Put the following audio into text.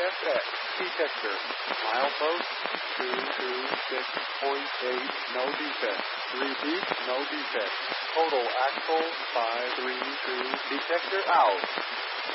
CSX. Detector. Milepost 226.8. No defect. Repeat. No defect. Total axle 532. Detector out.